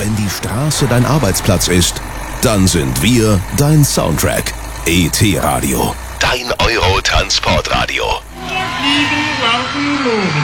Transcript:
Wenn die Straße dein Arbeitsplatz ist, dann sind wir dein Soundtrack. ET Radio, dein Euro-Transportradio.